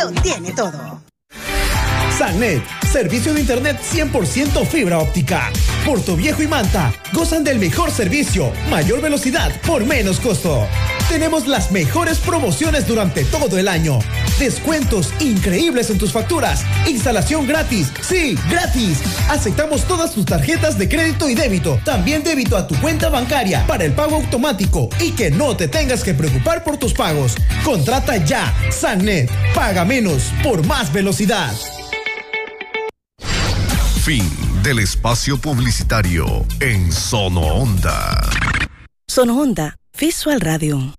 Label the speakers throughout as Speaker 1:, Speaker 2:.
Speaker 1: lo tiene todo.
Speaker 2: Sannet, servicio de internet 100% fibra óptica. Portoviejo y Manta gozan del mejor servicio, mayor velocidad por menos costo. Tenemos las mejores promociones durante todo el año. Descuentos increíbles en tus facturas. Instalación gratis. Sí, gratis. Aceptamos todas tus tarjetas de crédito y débito. También débito a tu cuenta bancaria para el pago automático y que no te tengas que preocupar por tus pagos. Contrata ya. Sannet. Paga menos por más velocidad.
Speaker 3: Fin del espacio publicitario en Sono Onda.
Speaker 4: Sono Onda Visual Radio.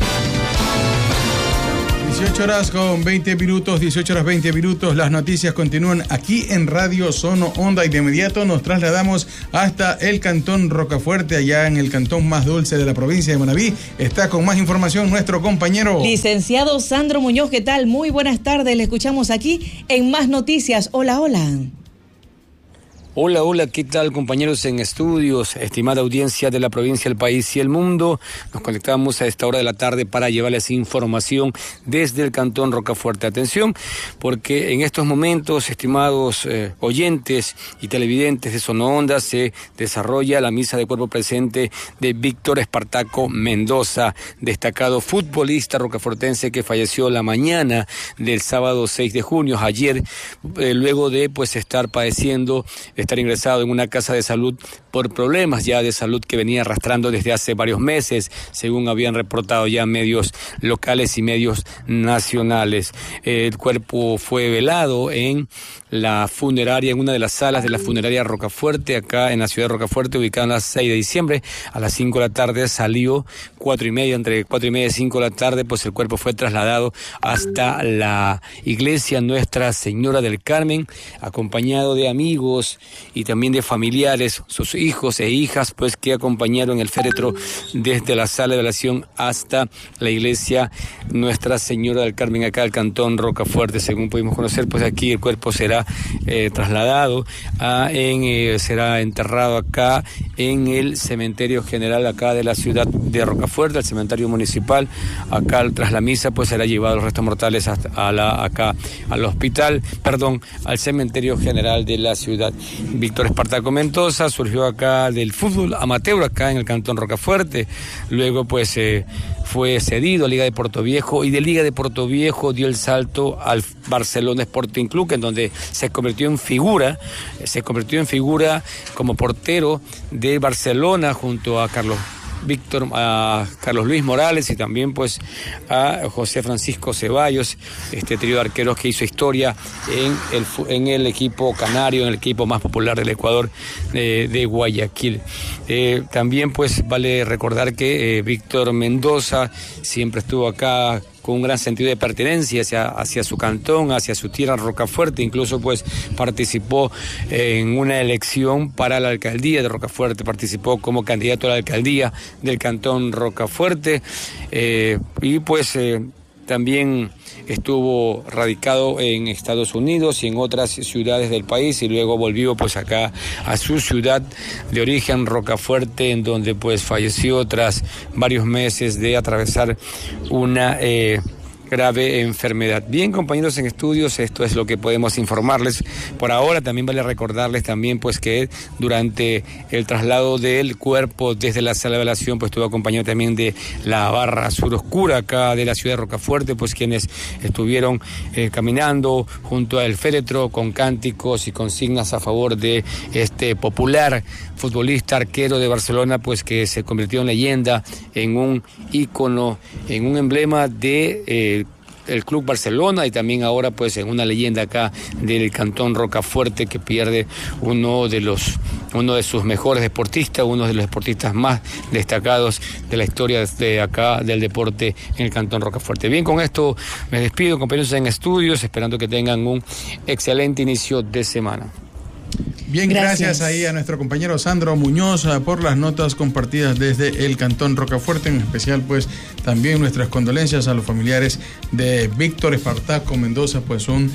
Speaker 5: 18 horas con 20 minutos, 18 horas 20 minutos. Las noticias continúan aquí en Radio Sono Onda y de inmediato nos trasladamos hasta el Cantón Rocafuerte, allá en el cantón más dulce de la provincia de Manabí. Está con más información nuestro compañero
Speaker 6: licenciado Sandro Muñoz. ¿Qué tal? Muy buenas tardes. Le escuchamos aquí en Más Noticias. Hola, hola.
Speaker 7: Hola, hola, ¿qué tal compañeros en estudios? Estimada audiencia de la provincia, el país y el mundo, nos conectamos a esta hora de la tarde para llevarles información desde el Cantón Rocafuerte. Atención, porque en estos momentos, estimados oyentes y televidentes de Sono Onda, se desarrolla la misa de cuerpo presente de Víctor Espartaco Mendoza, destacado futbolista rocafuertense que falleció la mañana del sábado 6 de junio, ayer, luego de estar padeciendo, estar ingresado en una casa de salud por problemas ya de salud que venía arrastrando desde hace varios meses, según habían reportado ya medios locales y medios nacionales. El cuerpo fue velado en la funeraria, en una de las salas de la funeraria Rocafuerte, acá en la ciudad de Rocafuerte, ubicada en la 6 de diciembre, a las 5 de la tarde salió, 4:30, entre 4:30 y 5 de la tarde, pues el cuerpo fue trasladado hasta la iglesia Nuestra Señora del Carmen, acompañado de amigos y también de familiares, sus hijos e hijas, pues que acompañaron el féretro desde la sala de oración hasta la iglesia Nuestra Señora del Carmen, acá al Cantón Rocafuerte. Según pudimos conocer, pues aquí el cuerpo será trasladado será enterrado acá en el cementerio general acá de la ciudad de Rocafuerte, el cementerio municipal. Acá tras la misa pues será llevado los restos mortales al cementerio general de la ciudad. Víctor Espartaco Mendoza surgió acá del fútbol amateur acá en el Cantón Rocafuerte, luego pues fue cedido a Liga de Portoviejo y de Liga de Portoviejo dio el salto al Barcelona Sporting Club, en donde se convirtió en figura como portero de Barcelona junto a Carlos Luis Morales y también pues a José Francisco Ceballos, este trío de arqueros que hizo historia en el equipo canario, en el equipo más popular del Ecuador, de Guayaquil. También pues vale recordar que Víctor Mendoza siempre estuvo acá con un gran sentido de pertenencia hacia su cantón, hacia su tierra Rocafuerte. Incluso pues participó en una elección para la alcaldía de Rocafuerte, participó como candidato a la alcaldía del cantón Rocafuerte, y pues también estuvo radicado en Estados Unidos y en otras ciudades del país, y luego volvió pues acá a su ciudad de origen, Rocafuerte, en donde pues falleció tras varios meses de atravesar una grave enfermedad. Bien, compañeros en estudios, esto es lo que podemos informarles por ahora. También vale recordarles también pues que durante el traslado del cuerpo desde la sala de velación pues estuvo acompañado también de la barra sur oscura acá de la ciudad de Rocafuerte, pues quienes estuvieron caminando junto al féretro con cánticos y consignas a favor de este popular futbolista arquero de Barcelona, pues que se convirtió en leyenda, en un ícono, en un emblema de el Club Barcelona, y también ahora pues en una leyenda acá del Cantón Rocafuerte, que pierde uno de sus mejores deportistas, uno de los deportistas más destacados de la historia de acá del deporte en el Cantón Rocafuerte. Bien, con esto me despido, compañeros en estudios, esperando que tengan un excelente inicio de semana.
Speaker 5: Bien, gracias ahí a nuestro compañero Sandro Muñoz por las notas compartidas desde el Cantón Rocafuerte, en especial pues también nuestras condolencias a los familiares de Víctor Espartaco Mendoza, pues un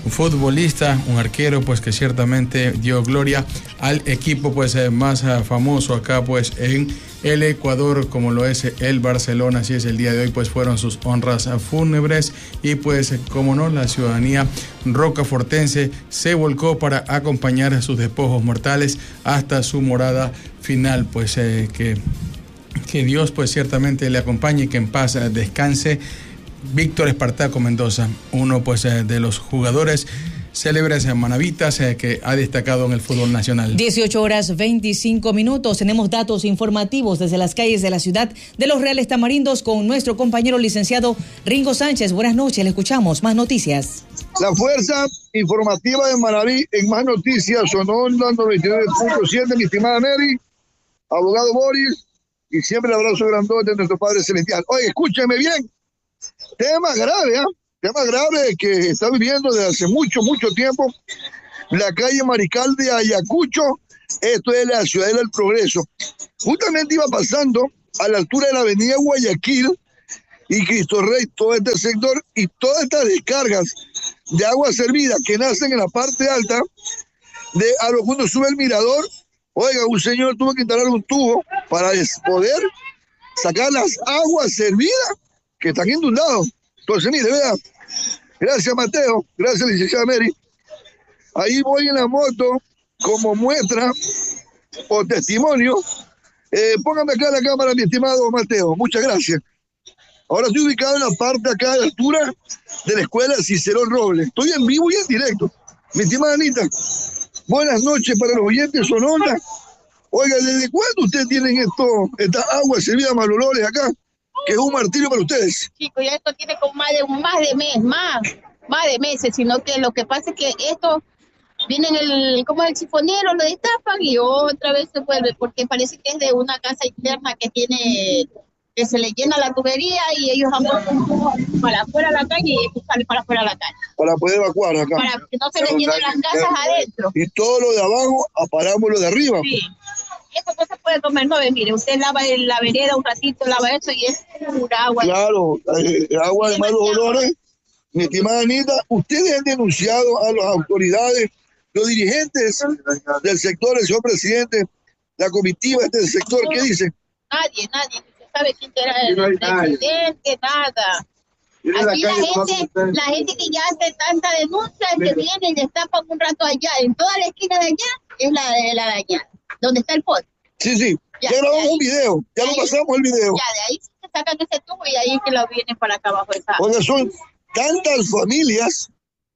Speaker 5: futbolista, un arquero, pues que ciertamente dio gloria al equipo pues más famoso acá pues en el Ecuador, como lo es el Barcelona. Así es, el día de hoy pues fueron sus honras fúnebres y pues como no, la ciudadanía rocafortense se volcó para acompañar a sus despojos mortales hasta su morada final. Pues que Dios pues ciertamente le acompañe y que en paz descanse Víctor Espartaco Mendoza, uno pues de los jugadores célebres manavitas que ha destacado en el fútbol nacional.
Speaker 6: 18:25. Tenemos datos informativos desde las calles de la ciudad de Los Reales Tamarindos con nuestro compañero licenciado Ringo Sánchez. Buenas noches, le escuchamos. Más noticias.
Speaker 1: La fuerza informativa de Manaví en Más Noticias, Sononda 99.7, mi estimada Mary, abogado Boris, y siempre el abrazo grandote de nuestro Padre Celestial. Oye, escúcheme bien, tema grave, tema grave que está viviendo desde hace mucho tiempo la calle Mariscal de Ayacucho. Esto es la Ciudad del Progreso. Justamente iba pasando a la altura de la avenida Guayaquil y Cristo Rey, todo este sector, y todas estas descargas de agua servida que nacen en la parte alta, a lo cuando sube el mirador. Oiga, un señor tuvo que instalar un tubo para poder sacar las aguas servidas que están inundados. Entonces, mire, vea, gracias Mateo, gracias licenciada Mary. Ahí voy en la moto como muestra o testimonio. Póngame acá la cámara, mi estimado Mateo, muchas gracias. Ahora estoy ubicado en la parte acá de la altura de la escuela Cicerón Robles. Estoy en vivo y en directo. Mi estimada Anita, buenas noches para los oyentes Sononda. Oiga, ¿desde cuándo ustedes tienen esta agua servida malolores acá? Que es un martirio para ustedes.
Speaker 8: Chicos, ya esto tiene como más de meses, sino que lo que pasa es que esto viene como el sifonero, lo destapan y otra vez se vuelve, porque parece que es de una casa interna que se le llena la tubería y ellos han puesto un tubo para afuera de la calle y esto sale para afuera de la calle.
Speaker 1: Para poder evacuar acá.
Speaker 8: Para que no se les llenen las casas adentro.
Speaker 1: Y todo lo de abajo, aparamos lo de arriba.
Speaker 8: Sí. Esto no se puede tomar, no, mire, usted lava en la vereda un ratito, lava eso y es pura agua.
Speaker 1: Claro, agua de malos olores. Mi estimada Anita, ustedes han denunciado a las autoridades, los dirigentes del sector, el señor presidente, la comitiva del sector, ¿qué dicen?
Speaker 8: Nadie, se sabe quién era el presidente, nada. Aquí la gente que ya hace tanta denuncia, que viene y destapan un rato allá, en toda la esquina de allá, es la de la dañada. ¿Dónde está el pote?
Speaker 1: Sí, ya grabamos un video, ya lo pasamos el video.
Speaker 8: Ya, de ahí se sacan ese tubo y ahí que lo vienen para acá abajo.
Speaker 1: Oiga, son tantas familias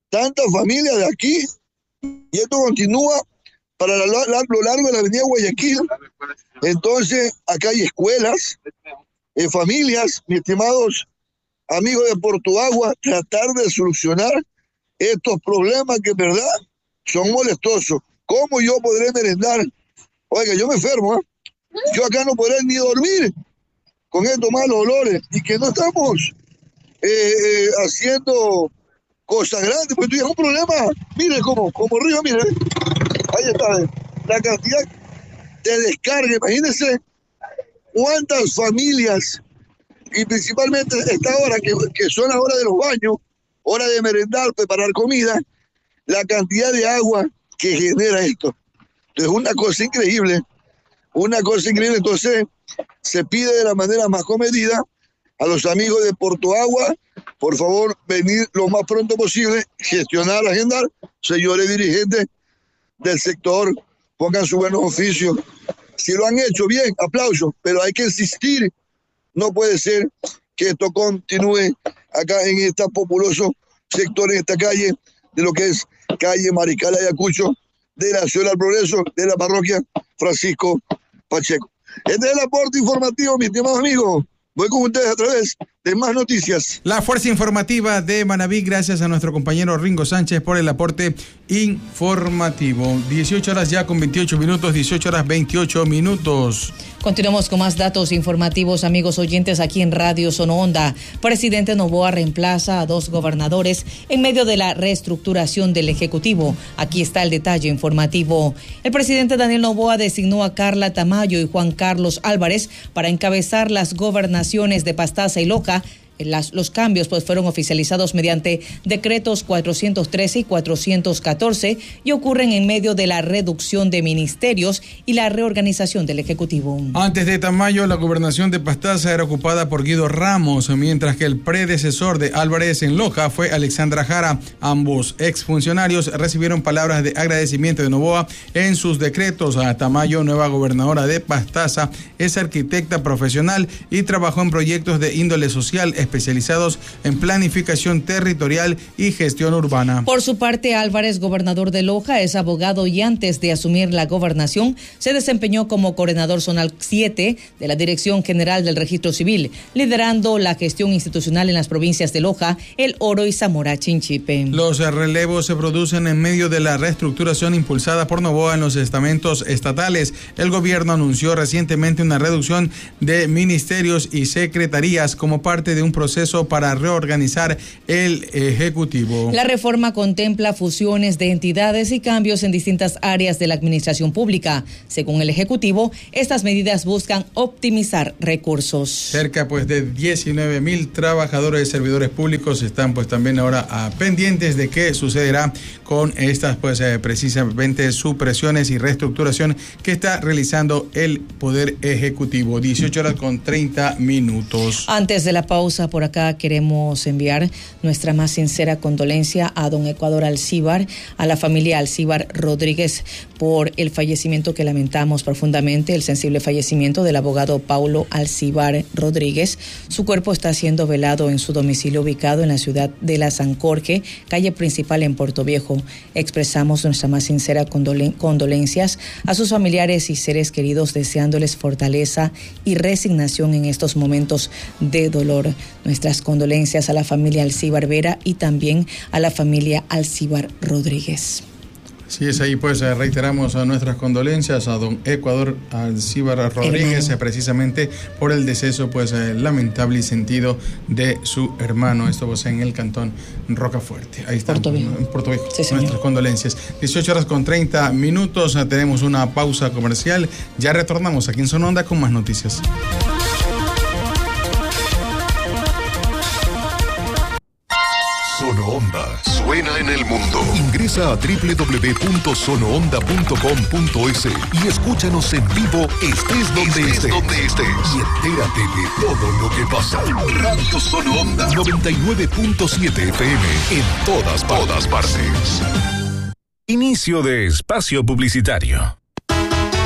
Speaker 1: de aquí, y esto continúa para lo largo de la avenida Guayaquil. Entonces, acá hay escuelas, familias, mis estimados amigos de Portoagua, tratar de solucionar estos problemas que, verdad, son molestosos. ¿Cómo yo podré merendar? Oiga, yo me enfermo, yo acá no podré ni dormir con estos malos olores y que no estamos haciendo cosas grandes, pues tú tienes un problema, mire como río, mire, ahí está, la cantidad de descarga, imagínense cuántas familias, y principalmente esta hora que son la hora de los baños, hora de merendar, preparar comida, la cantidad de agua que genera esto. Entonces, una cosa increíble. Entonces, se pide de la manera más comedida a los amigos de Portoagua, por favor, venir lo más pronto posible, gestionar, agendar. Señores dirigentes del sector, pongan su buenos oficios. Si lo han hecho bien, aplausos, pero hay que insistir. No puede ser que esto continúe acá en este populoso sector, en esta calle, de lo que es calle Mariscal Ayacucho, de la Ciudad del Progreso, de la parroquia Francisco Pacheco. Este es el aporte informativo, mis estimados amigos. Voy con ustedes a través de Más Noticias.
Speaker 5: La fuerza informativa de Manaví, gracias a nuestro compañero Ringo Sánchez por el aporte informativo. 18 horas ya con 28 minutos, 18 horas 28 minutos.
Speaker 6: Continuamos con más datos informativos, amigos oyentes, aquí en Radio Sononda. Presidente Noboa reemplaza a 2 gobernadores en medio de la reestructuración del Ejecutivo. Aquí está el detalle informativo. El presidente Daniel Noboa designó a Carla Tamayo y Juan Carlos Álvarez para encabezar las gobernaciones de Pastaza y Loja Los cambios pues fueron oficializados mediante decretos 413 y 414 y ocurren en medio de la reducción de ministerios y la reorganización del Ejecutivo.
Speaker 5: Antes de Tamayo, la gobernación de Pastaza era ocupada por Guido Ramos, mientras que el predecesor de Álvarez en Loja fue Alexandra Jara. Ambos exfuncionarios recibieron palabras de agradecimiento de Noboa en sus decretos. A Tamayo, nueva gobernadora de Pastaza, es arquitecta profesional y trabajó en proyectos de índole social especializados en planificación territorial y gestión urbana.
Speaker 6: Por su parte, Álvarez, gobernador de Loja, es abogado y antes de asumir la gobernación se desempeñó como coordinador zonal 7 de la Dirección General del Registro Civil, liderando la gestión institucional en las provincias de Loja, El Oro y Zamora Chinchipe.
Speaker 5: Los relevos se producen en medio de la reestructuración impulsada por Noboa en los estamentos estatales. El gobierno anunció recientemente una reducción de ministerios y secretarías como parte de un proceso para reorganizar el Ejecutivo.
Speaker 6: La reforma contempla fusiones de entidades y cambios en distintas áreas de la administración pública. Según el Ejecutivo, estas medidas buscan optimizar recursos.
Speaker 5: Cerca de 19,000 trabajadores y servidores públicos están también ahora pendientes de qué sucederá con estas precisamente supresiones y reestructuración que está realizando el Poder Ejecutivo. 18:30.
Speaker 6: Antes de la pausa, por acá queremos enviar nuestra más sincera condolencia a don Ecuador Alcíbar, a la familia Alcíbar Rodríguez, por el fallecimiento que lamentamos profundamente, el sensible fallecimiento del abogado Paulo Alcíbar Rodríguez. Su cuerpo está siendo velado en su domicilio ubicado en la ciudad de La San Jorge, calle principal en Puerto Viejo. Expresamos nuestra más sincera condolencias a sus familiares y seres queridos, deseándoles fortaleza y resignación en estos momentos de dolor. Nuestras condolencias a la familia Alcíbar Vera y también a la familia Alcíbar Rodríguez.
Speaker 5: Sí, es ahí reiteramos nuestras condolencias a don Ecuador Alcíbar Rodríguez, precisamente por el deceso lamentable y sentido de su hermano. Esto en el cantón Rocafuerte. Ahí está, en Puerto Viejo. Sí, nuestras condolencias. 18:30. Tenemos una pausa comercial. Ya retornamos aquí en Zona Onda con más noticias.
Speaker 3: Sono Onda suena en el mundo. Ingresa a www.sonoonda.com.es y escúchanos en vivo estés donde estés. Y entérate de todo lo que pasa. Radio Sono Onda 99.7 FM en todas partes. Inicio de espacio publicitario.